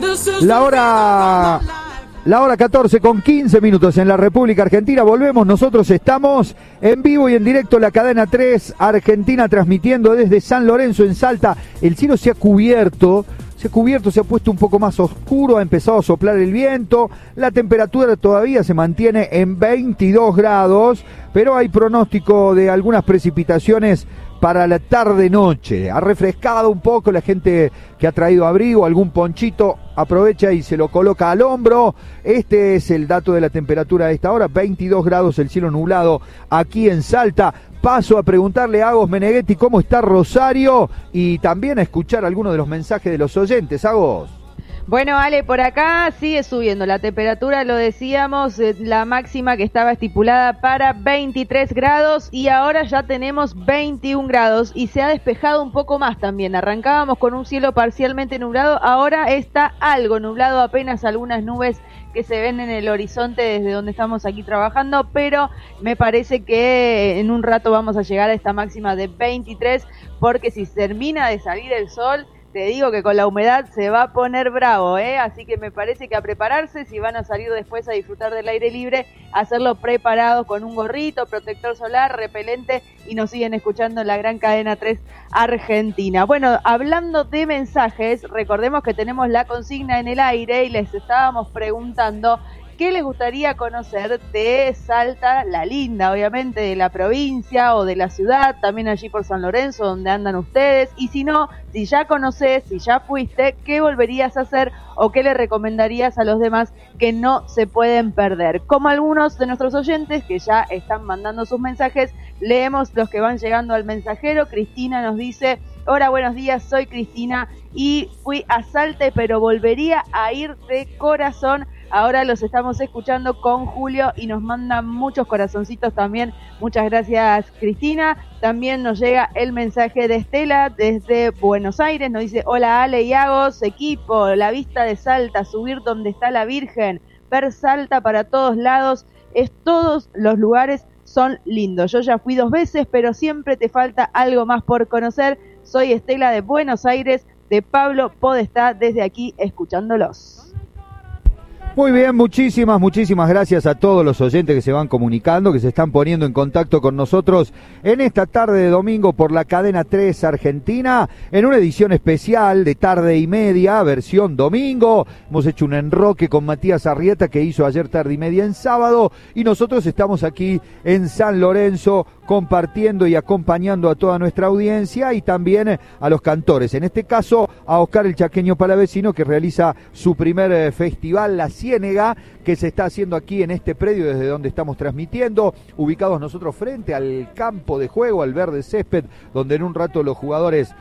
La hora 14 con 15 minutos en la República Argentina. Volvemos, nosotros estamos en vivo y en directo, la cadena 3 Argentina, transmitiendo desde San Lorenzo en Salta. El cielo se ha cubierto, se ha puesto un poco más oscuro, ha empezado a soplar el viento, la temperatura todavía se mantiene en 22 grados, pero hay pronóstico de algunas precipitaciones para la tarde-noche. Ha refrescado un poco, la gente que ha traído abrigo, algún ponchito, aprovecha y se lo coloca al hombro. Este es el dato de la temperatura a esta hora, 22 grados, el cielo nublado aquí en Salta. Paso a preguntarle a Agos Meneghetti cómo está Rosario y también a escuchar algunos de los mensajes de los oyentes. Agos. Bueno, Ale, por acá sigue subiendo la temperatura, lo decíamos, la máxima que estaba estipulada para 23 grados y ahora ya tenemos 21 grados y se ha despejado un poco más también. Arrancábamos con un cielo parcialmente nublado, ahora está algo nublado, apenas algunas nubes que se ven en el horizonte desde donde estamos aquí trabajando, pero me parece que en un rato vamos a llegar a esta máxima de 23, porque si termina de salir el sol, te digo que con la humedad se va a poner bravo, así que me parece que a prepararse, si van a salir después a disfrutar del aire libre, hacerlo preparados con un gorrito, protector solar, repelente, y nos siguen escuchando en la gran cadena 3 Argentina. Bueno, hablando de mensajes, recordemos que tenemos la consigna en el aire y les estábamos preguntando ¿qué les gustaría conocer de Salta, la linda, obviamente, de la provincia o de la ciudad, también allí por San Lorenzo, donde andan ustedes? Y si no, si ya conocés, si ya fuiste, ¿qué volverías a hacer o qué le recomendarías a los demás que no se pueden perder? Como algunos de nuestros oyentes que ya están mandando sus mensajes, leemos los que van llegando al mensajero. Cristina nos dice: hola, buenos días, soy Cristina y fui a Salta, pero volvería a ir de corazón. Ahora los estamos escuchando con Julio y nos mandan muchos corazoncitos también. Muchas gracias, Cristina. También nos llega el mensaje de Estela desde Buenos Aires. Nos dice: hola, Ale y Agos, equipo, la vista de Salta, subir donde está la Virgen, ver Salta para todos lados, todos los lugares son lindos. Yo ya fui 2 veces, pero siempre te falta algo más por conocer. Soy Estela de Buenos Aires, de Pablo Podestá, desde aquí escuchándolos. Muy bien, muchísimas gracias a todos los oyentes que se van comunicando, que se están poniendo en contacto con nosotros en esta tarde de domingo por la cadena 3 Argentina, en una edición especial de tarde y media, versión domingo. Hemos hecho un enroque con Matías Arrieta que hizo ayer tarde y media en sábado, y nosotros estamos aquí en San Lorenzo compartiendo y acompañando a toda nuestra audiencia y también a los cantores, en este caso a Oscar el Chaqueño Palavecino, que realiza su primer festival, La Ciénega, que se está haciendo aquí en este predio desde donde estamos transmitiendo, ubicados nosotros frente al campo de juego, al verde césped, donde en un rato los jugadores,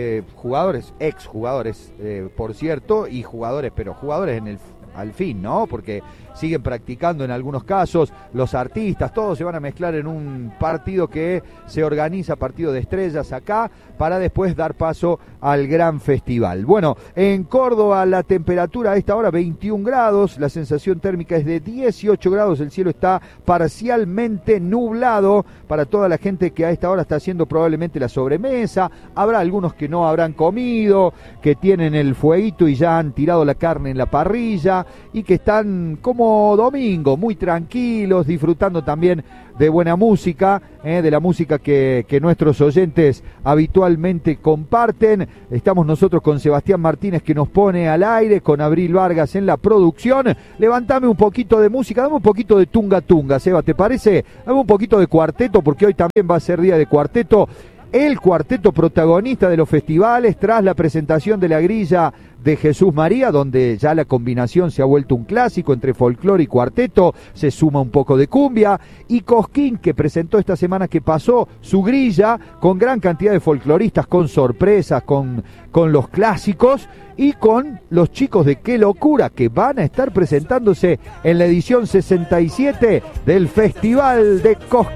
exjugadores, por cierto, y jugadores al fin, ¿no? Porque siguen practicando en algunos casos, los artistas, todos se van a mezclar en un partido que se organiza, partido de estrellas acá, para después dar paso al gran festival. Bueno, en Córdoba la temperatura a esta hora 21 grados, la sensación térmica es de 18 grados, el cielo está parcialmente nublado para toda la gente que a esta hora está haciendo probablemente la sobremesa. Habrá algunos que no habrán comido, que tienen el fueguito y ya han tirado la carne en la parrilla y que están como domingo, muy tranquilos, disfrutando también de buena música, de la música que nuestros oyentes habitualmente comparten. Estamos nosotros con Sebastián Martínez, que nos pone al aire, con Abril Vargas en la producción. Levantame un poquito de música, dame un poquito de tunga tunga, Seba, ¿te parece? Dame un poquito de cuarteto, porque hoy también va a ser día de cuarteto. El cuarteto protagonista de los festivales, tras la presentación de la grilla de Jesús María, donde ya la combinación se ha vuelto un clásico entre folclore y cuarteto, se suma un poco de cumbia, y Cosquín, que presentó esta semana que pasó su grilla con gran cantidad de folcloristas, con sorpresas, con los clásicos, y con los chicos de Qué Locura, que van a estar presentándose en la edición 67 del Festival de Cosquín.